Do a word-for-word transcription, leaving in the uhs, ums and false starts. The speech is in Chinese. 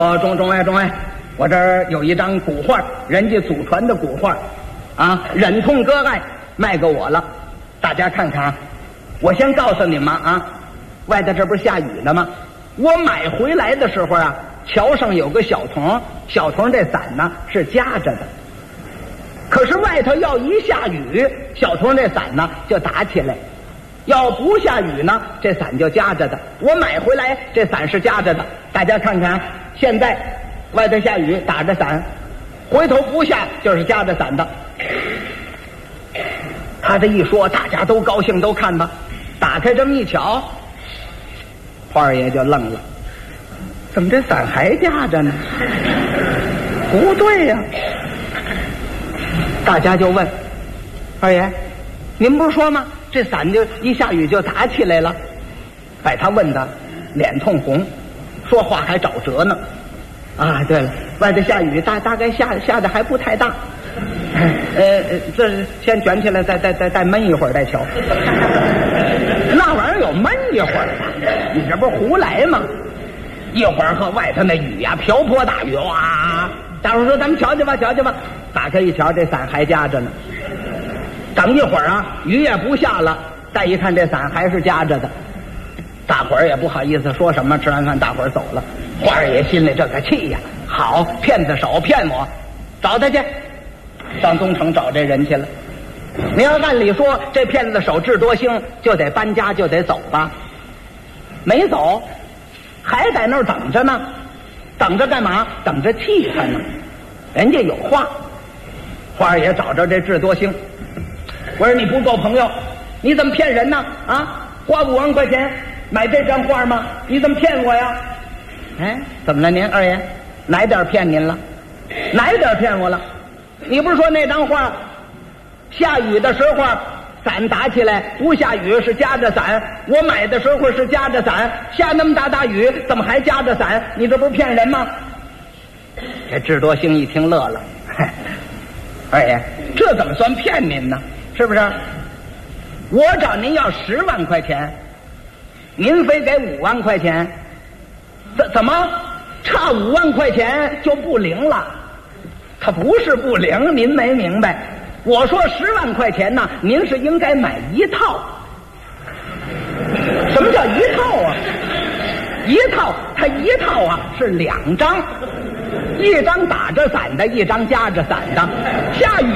哦，中中外中外，我这儿有一张古画，人家祖传的古画，啊，忍痛割爱卖给我了，大家看看。我先告诉你们啊，外头这不是下雨了吗？我买回来的时候啊，桥上有个小童，小童这伞呢是夹着的。可是外头要一下雨，小童这伞呢就打起来；要不下雨呢，这伞就夹着的。我买回来这伞是夹着的，大家看看，现在外头下雨打着伞，回头不下就是夹着伞的。他这一说，大家都高兴，都看吧。打开这么一瞧，花儿爷就愣了，怎么这伞还夹着呢？不对呀、啊！大家就问二爷，您不是说吗？这伞就一下雨就打起来了。把他问的脸通红，说话还找辙呢。啊，对了，外头下雨，大大概下下的还不太大。呃，这先卷起来，再再再再闷一会儿再瞧。那玩意儿有闷一会儿的，你这不是胡来吗？一会儿和外头那雨呀、啊，瓢泼大雨，哇！大伙说咱们瞧瞧吧，瞧瞧吧。打开一瞧，这伞还夹着呢。等一会儿啊，雨也不下了，再一看这伞还是夹着的。大伙儿也不好意思说什么，吃完饭大伙儿走了。花儿爷心里这个气呀，好骗子手骗我，找他去，上东城找这人去了。你要按理说这骗子手智多星，就得搬家，就得走吧，没走，还在那儿等着呢。等着干嘛？等着气他呢。人家有话。花儿爷找着这智多星，我说你不够朋友，你怎么骗人呢？啊，花五万块钱买这张画吗？你怎么骗我呀？哎，怎么了您二爷？哪点骗您了？哪点骗我了？你不是说那张画下雨的时候伞打起来，不下雨是夹着伞，我买的时候是夹着伞，下那么大大雨怎么还夹着伞？你这不是骗人吗？这智多星一听乐了，二爷，这怎么算骗您呢？是不是？我找您要十万块钱，您非给五万块钱，怎怎么差五万块钱就不灵了？他不是不灵，您没明白。我说十万块钱呢，您是应该买一套。什么叫一套啊？一套，它一套啊是两张，一张打着伞的，一张夹着伞的。下雨